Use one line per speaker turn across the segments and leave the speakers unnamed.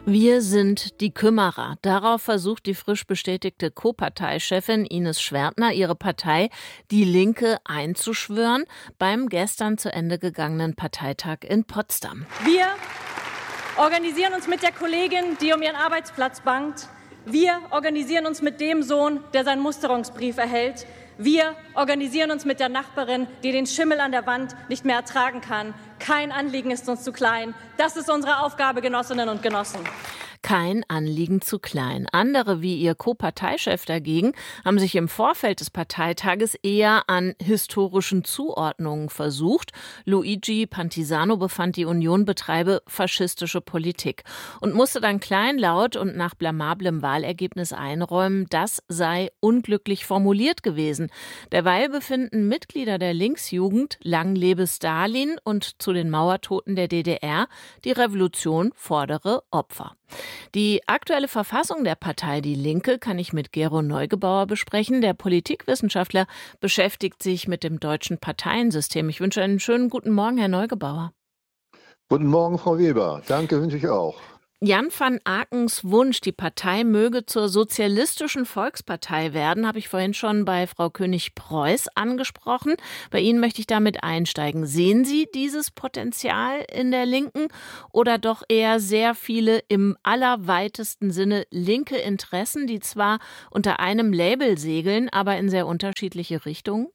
Wir sind die Kümmerer. Darauf versucht die frisch bestätigte Co-Parteichefin Ines Schwertner, ihre Partei Die Linke einzuschwören beim gestern zu Ende gegangenen Parteitag in Potsdam.
Wir organisieren uns mit der Kollegin, die um ihren Arbeitsplatz bangt. Wir organisieren uns mit dem Sohn, der seinen Musterungsbrief erhält. Wir organisieren uns mit der Nachbarin, die den Schimmel an der Wand nicht mehr ertragen kann. Kein Anliegen ist uns zu klein. Das ist unsere Aufgabe, Genossinnen und Genossen.
Kein Anliegen zu klein. Andere wie ihr Co-Parteichef dagegen haben sich im Vorfeld des Parteitages eher an historischen Zuordnungen versucht. Luigi Pantisano befand, die Union betreibe faschistische Politik und musste dann kleinlaut und nach blamablem Wahlergebnis einräumen, das sei unglücklich formuliert gewesen. Derweil befinden Mitglieder der Linksjugend, lang lebe Stalin und zu den Mauertoten der DDR, die Revolution fordere Opfer. Die aktuelle Verfassung der Partei Die Linke kann ich mit Gero Neugebauer besprechen. Der Politikwissenschaftler beschäftigt sich mit dem deutschen Parteiensystem. Ich wünsche einen schönen guten Morgen, Herr Neugebauer.
Guten Morgen, Frau Weber. Danke, wünsche ich auch.
Jan van Akens Wunsch, die Partei möge zur Sozialistischen Volkspartei werden, habe ich vorhin schon bei Frau König-Preuß angesprochen. Bei Ihnen möchte ich damit einsteigen. Sehen Sie dieses Potenzial in der Linken oder doch eher sehr viele im allerweitesten Sinne linke Interessen, die zwar unter einem Label segeln, aber in sehr unterschiedliche Richtungen?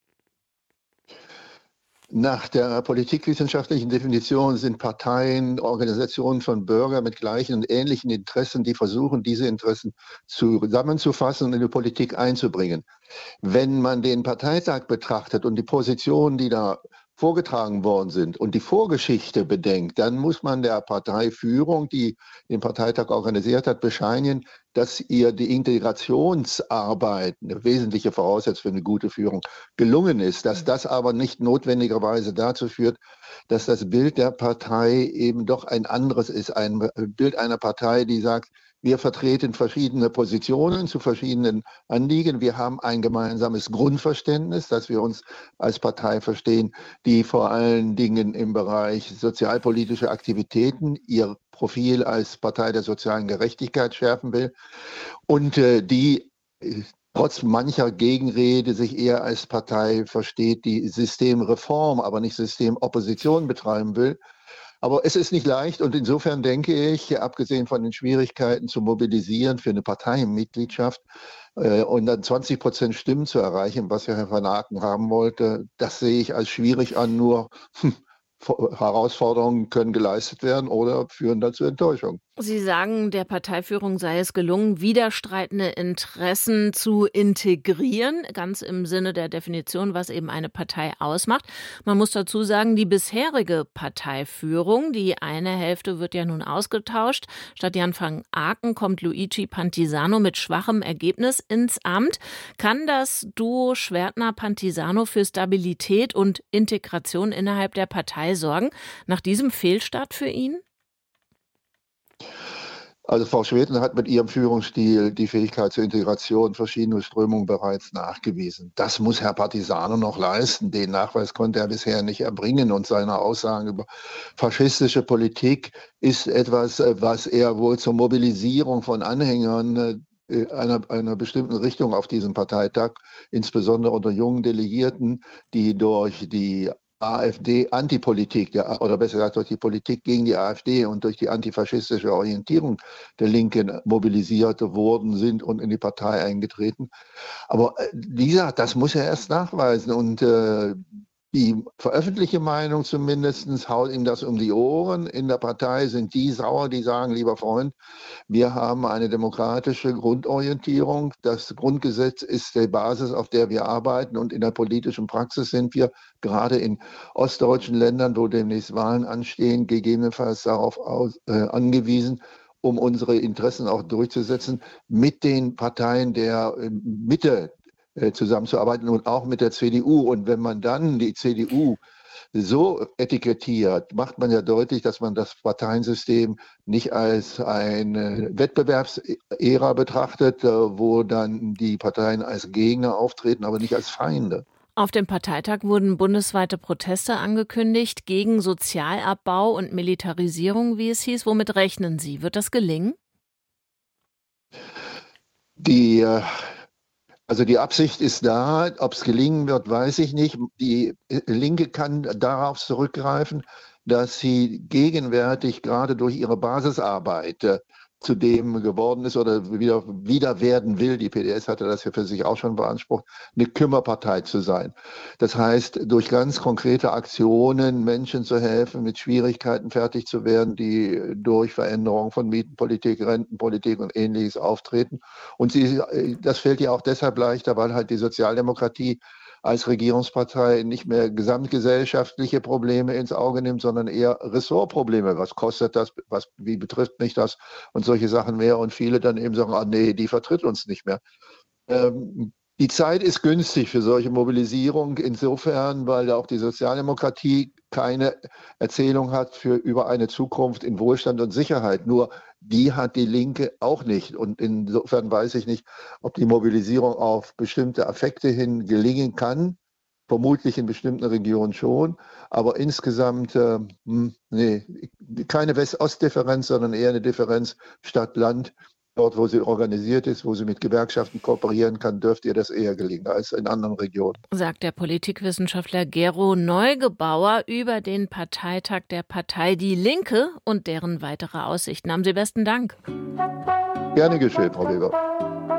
Nach der politikwissenschaftlichen Definition sind Parteien Organisationen von Bürgern mit gleichen und ähnlichen Interessen, die versuchen, diese Interessen zusammenzufassen und in die Politik einzubringen. Wenn man den Parteitag betrachtet und die Positionen, die da vorgetragen worden sind und die Vorgeschichte bedenkt, dann muss man der Parteiführung, die den Parteitag organisiert hat, bescheinigen, dass ihr die Integrationsarbeit, eine wesentliche Voraussetzung für eine gute Führung, gelungen ist, dass das aber nicht notwendigerweise dazu führt, dass das Bild der Partei eben doch ein anderes ist, ein Bild einer Partei, die sagt, wir vertreten verschiedene Positionen zu verschiedenen Anliegen. Wir haben ein gemeinsames Grundverständnis, dass wir uns als Partei verstehen, die vor allen Dingen im Bereich sozialpolitische Aktivitäten ihr Profil als Partei der sozialen Gerechtigkeit schärfen will und die trotz mancher Gegenrede sich eher als Partei versteht, die Systemreform, aber nicht Systemopposition betreiben will. Aber es ist nicht leicht und insofern denke ich, abgesehen von den Schwierigkeiten zu mobilisieren für eine Parteienmitgliedschaft und dann 20% Stimmen zu erreichen, was ja Herr Van Aken haben wollte, das sehe ich als schwierig an, nur Herausforderungen können geleistet werden oder führen dann zu Enttäuschung.
Sie sagen, der Parteiführung sei es gelungen, widerstreitende Interessen zu integrieren, ganz im Sinne der Definition, was eben eine Partei ausmacht. Man muss dazu sagen, die bisherige Parteiführung, die eine Hälfte wird ja nun ausgetauscht. Statt Jan van Aken kommt Luigi Pantisano mit schwachem Ergebnis ins Amt. Kann das Duo Schwertner-Pantisano für Stabilität und Integration innerhalb der Partei sorgen? Nach diesem Fehlstart für ihn?
Also Frau Schwedner hat mit ihrem Führungsstil die Fähigkeit zur Integration verschiedener Strömungen bereits nachgewiesen. Das muss Herr Pantisano noch leisten. Den Nachweis konnte er bisher nicht erbringen und seine Aussagen über faschistische Politik ist etwas, was er wohl zur Mobilisierung von Anhängern einer bestimmten Richtung auf diesem Parteitag, insbesondere unter jungen Delegierten, die durch die AfD-Antipolitik, oder besser gesagt durch die Politik gegen die AfD und durch die antifaschistische Orientierung der Linken mobilisiert worden sind und in die Partei eingetreten. Aber wie gesagt, das muss er erst nachweisen und die veröffentlichte Meinung zumindest haut ihm das um die Ohren. In der Partei sind die sauer, die sagen, lieber Freund, wir haben eine demokratische Grundorientierung. Das Grundgesetz ist die Basis, auf der wir arbeiten. Und in der politischen Praxis sind wir gerade in ostdeutschen Ländern, wo demnächst Wahlen anstehen, gegebenenfalls darauf angewiesen, um unsere Interessen auch durchzusetzen, mit den Parteien der Mitte zusammenzuarbeiten und auch mit der CDU. Und wenn man dann die CDU so etikettiert, macht man ja deutlich, dass man das Parteiensystem nicht als eine Wettbewerbsära betrachtet, wo dann die Parteien als Gegner auftreten, aber nicht als Feinde.
Auf dem Parteitag wurden bundesweite Proteste angekündigt gegen Sozialabbau und Militarisierung, wie es hieß. Womit rechnen Sie? Wird das gelingen?
Die Absicht ist da. Ob es gelingen wird, weiß ich nicht. Die Linke kann darauf zurückgreifen, dass sie gegenwärtig gerade durch ihre Basisarbeit zu dem geworden ist oder wieder werden will. Die PDS hatte das ja für sich auch schon beansprucht, eine Kümmerpartei zu sein. Das heißt, durch ganz konkrete Aktionen Menschen zu helfen, mit Schwierigkeiten fertig zu werden, die durch Veränderung von Mietenpolitik, Rentenpolitik und Ähnliches auftreten. Und das fällt ihr auch deshalb leichter, weil halt die Sozialdemokratie als Regierungspartei nicht mehr gesamtgesellschaftliche Probleme ins Auge nimmt, sondern eher Ressortprobleme. Was kostet das? Wie betrifft mich das? Und solche Sachen mehr. Und viele dann eben sagen, nee, die vertritt uns nicht mehr. Die Zeit ist günstig für solche Mobilisierung insofern, weil auch die Sozialdemokratie keine Erzählung hat über eine Zukunft in Wohlstand und Sicherheit. Nur die hat die Linke auch nicht. Und insofern weiß ich nicht, ob die Mobilisierung auf bestimmte Affekte hin gelingen kann. Vermutlich in bestimmten Regionen schon. Aber insgesamt, keine West-Ost-Differenz, sondern eher eine Differenz Stadt-Land. Dort, wo sie organisiert ist, wo sie mit Gewerkschaften kooperieren kann, dürfte ihr das eher gelingen als in anderen Regionen.
Sagt der Politikwissenschaftler Gero Neugebauer über den Parteitag der Partei Die Linke und deren weitere Aussichten. Haben Sie besten Dank.
Gerne geschehen, Frau Weber.